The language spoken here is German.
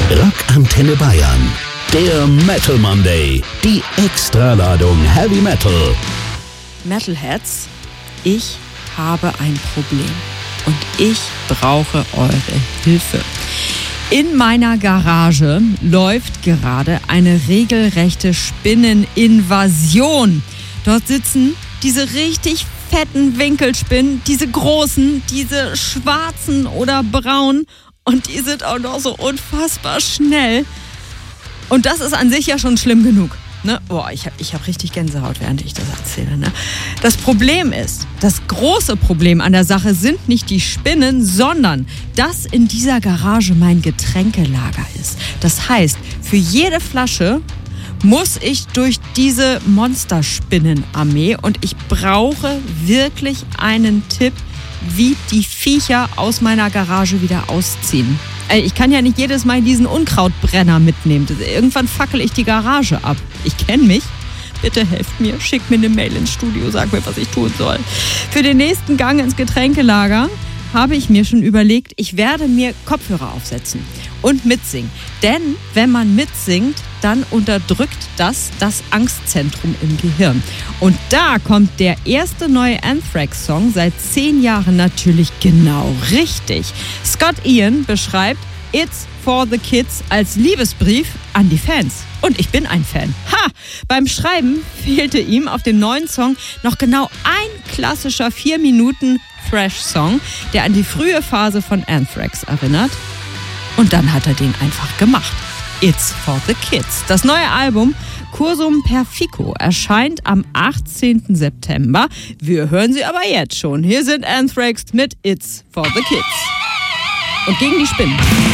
Rock Antenne Bayern. Der Metal Monday. Die Extraladung Heavy Metal. Metalheads, ich habe ein Problem und ich brauche eure Hilfe. In meiner Garage läuft gerade eine regelrechte Spinneninvasion. Dort sitzen diese richtig fetten Winkelspinnen, diese großen, diese schwarzen oder braunen, und die sind auch noch so unfassbar schnell. Und das ist an sich ja schon schlimm genug. Ne? Boah, ich hab richtig Gänsehaut, während ich das erzähle. Ne? Das Problem ist, das große Problem an der Sache sind nicht die Spinnen, sondern dass in dieser Garage mein Getränkelager ist. Das heißt, für jede Flasche muss ich durch diese Monsterspinnenarmee, und ich brauche wirklich einen Tipp, wie die Viecher aus meiner Garage wieder ausziehen. Ich kann ja nicht jedes Mal diesen Unkrautbrenner mitnehmen. Irgendwann fackel ich die Garage ab. Ich kenne mich. Bitte helft mir, schickt mir eine Mail ins Studio, sagt mir, was ich tun soll. Für den nächsten Gang ins Getränkelager habe ich mir schon überlegt, ich werde mir Kopfhörer aufsetzen und mitsingen. Denn wenn man mitsingt, dann unterdrückt das Angstzentrum im Gehirn. Und da kommt der erste neue Anthrax-Song seit 10 Jahren natürlich genau richtig. Scott Ian beschreibt It's for the Kids als Liebesbrief an die Fans. Und ich bin ein Fan. Ha! Beim Schreiben fehlte ihm auf dem neuen Song noch genau ein klassischer 4 Minuten Thrash-Song, der an die frühe Phase von Anthrax erinnert. Und dann hat er den einfach gemacht. It's for the Kids. Das neue Album Cursum Perfico erscheint am 18. September. Wir hören sie aber jetzt schon. Hier sind Anthrax mit It's for the Kids. Und gegen die Spinnen.